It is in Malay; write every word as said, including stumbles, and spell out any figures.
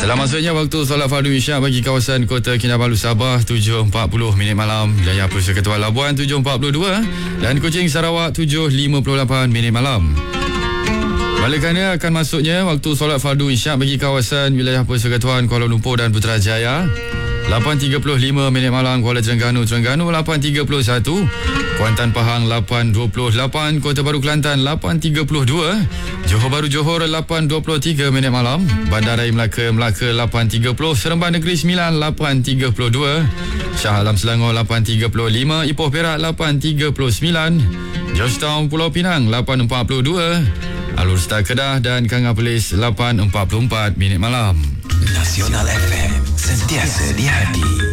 Dalam masuknya waktu solat fardu isyak bagi kawasan Kota Kinabalu Sabah tujuh empat puluh minit malam, wilayah Persekutuan Labuan tujuh empat puluh dua dan Kuching Sarawak tujuh lima puluh lapan minit malam. Balikannya akan masuknya waktu solat fardu isyak bagi kawasan wilayah Persekutuan Kuala Lumpur dan Putrajaya lapan tiga puluh lima minit malam, Kuala Terengganu Terengganu lapan tiga puluh satu, Kuantan Pahang lapan dua puluh lapan, Kota Baru Kelantan lapan tiga puluh dua, Johor Bahru Johor lapan dua puluh tiga minit malam, Bandaraya Melaka Melaka lapan tiga puluh, Seremban Negeri Sembilan lapan tiga puluh dua, Shah Alam Selangor lapan tiga puluh lima, Ipoh Perak lapan tiga puluh sembilan, Georgetown Pulau Pinang lapan empat puluh dua, Alur Star Kedah dan Kanga Perlis lapan empat puluh empat minit malam. Nasional F M, sentiasa di hati.